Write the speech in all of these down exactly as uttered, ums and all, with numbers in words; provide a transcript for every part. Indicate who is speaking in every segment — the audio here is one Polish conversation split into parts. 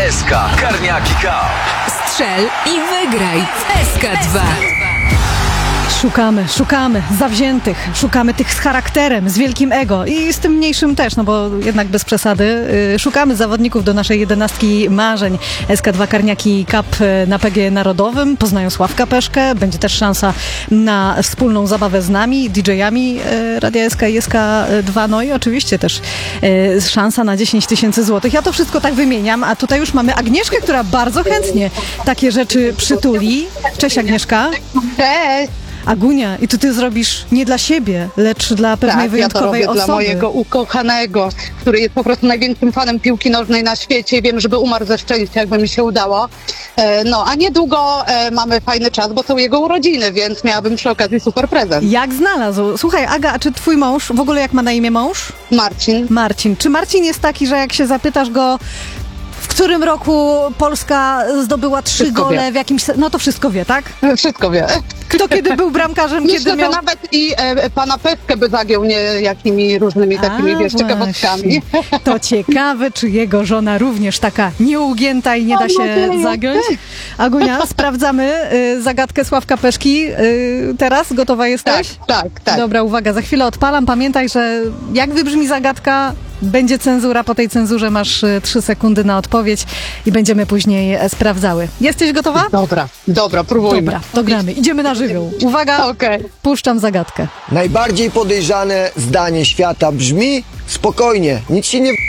Speaker 1: S K Karniaki Cup.
Speaker 2: Strzel i wygraj w S K dwa.
Speaker 3: Szukamy, szukamy zawziętych, szukamy tych z charakterem, z wielkim ego i z tym mniejszym też, no bo jednak bez przesady. Yy, szukamy zawodników do naszej jedenastki marzeń. S K dwa Karniaki Cup na P G Narodowym. Poznają Sławka Peszkę. Będzie też szansa na wspólną zabawę z nami, didżejami yy, Radia S K i S K dwa. No i oczywiście też yy, szansa na dziesięć tysięcy złotych. Ja to wszystko tak wymieniam, a tutaj już mamy Agnieszkę, która bardzo chętnie takie rzeczy przytuli. Cześć Agnieszka.
Speaker 4: Cześć!
Speaker 3: Agunia, i to ty zrobisz nie dla siebie, lecz dla pewnej
Speaker 4: tak,
Speaker 3: wyjątkowej
Speaker 4: ja to robię
Speaker 3: osoby.
Speaker 4: dla mojego ukochanego, który jest po prostu największym fanem piłki nożnej na świecie i wiem, żeby umarł ze szczęścia, jakby mi się udało. E, no, a niedługo e, mamy fajny czas, bo są jego urodziny, więc miałabym przy okazji super prezent.
Speaker 3: Jak znalazł? Słuchaj, Aga, a czy twój mąż, w ogóle jak ma na imię mąż?
Speaker 4: Marcin.
Speaker 3: Marcin. Czy Marcin jest taki, że jak się zapytasz go, w którym roku Polska zdobyła trzy
Speaker 4: Wszystko
Speaker 3: gole
Speaker 4: wie.
Speaker 3: w jakimś... No to wszystko wie, tak?
Speaker 4: Wszystko wie.
Speaker 3: Kto kiedy był bramkarzem,
Speaker 4: Myślę,
Speaker 3: kiedy miał...
Speaker 4: że nawet i e, pana Peszkę by zagiął nie jakimi różnymi takimi,
Speaker 3: A,
Speaker 4: wiesz, ciekawostkami.
Speaker 3: właśnie. To ciekawe, czy jego żona również taka nieugięta i nie da
Speaker 4: Mam
Speaker 3: się
Speaker 4: nadzieję.
Speaker 3: zagiąć. Agunia, sprawdzamy y, zagadkę Sławka Peszki. Y, teraz gotowa
Speaker 4: Tak,
Speaker 3: jesteś?
Speaker 4: tak, tak.
Speaker 3: Dobra, uwaga, za chwilę odpalam. Pamiętaj, że jak wybrzmi zagadka, będzie cenzura. Po tej cenzurze masz y, trzy sekundy na odpowiedź i będziemy później e, sprawdzały. Jesteś gotowa?
Speaker 4: Dobra, dobra, próbujmy.
Speaker 3: Dobra, to gramy. Idziemy na żywioł. Uwaga,
Speaker 4: Okej.
Speaker 3: puszczam zagadkę.
Speaker 5: Najbardziej podejrzane zdanie świata brzmi: spokojnie, nic się nie...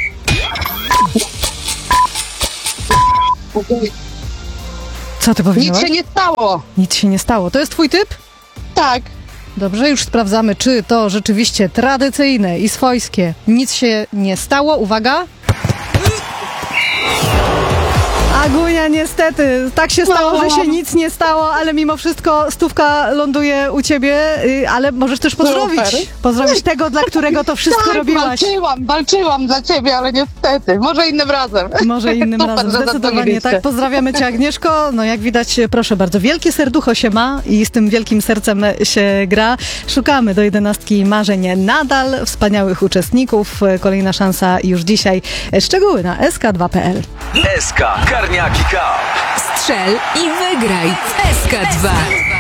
Speaker 3: Co ty
Speaker 4: Nic
Speaker 3: powiedziałaś?
Speaker 4: się nie stało.
Speaker 3: Nic się nie stało. To jest twój typ?
Speaker 4: Tak.
Speaker 3: Dobrze, już sprawdzamy, czy to rzeczywiście tradycyjne i swojskie. Nic się nie stało. Uwaga. Agunia, niestety, tak się stało, że się nic nie stało, ale mimo wszystko stówka ląduje u ciebie, y, ale możesz też pozdrowić.
Speaker 4: Super.
Speaker 3: Pozdrowić tego, dla którego to wszystko
Speaker 4: Tak,
Speaker 3: robiłaś.
Speaker 4: walczyłam, walczyłam dla ciebie, ale niestety. Może innym razem.
Speaker 3: Może innym
Speaker 4: Super,
Speaker 3: razem,
Speaker 4: że
Speaker 3: zdecydowanie
Speaker 4: zadzwoniliście.
Speaker 3: tak. Pozdrawiamy cię, Agnieszko. No jak widać, proszę bardzo, wielkie serducho się ma i z tym wielkim sercem się gra. Szukamy do jedenastki marzeń nadal wspaniałych uczestników. Kolejna szansa już dzisiaj. Szczegóły na S K dwa kropka P L.
Speaker 1: S K Karniaki Cup.
Speaker 2: Strzel i wygraj w S K dwa.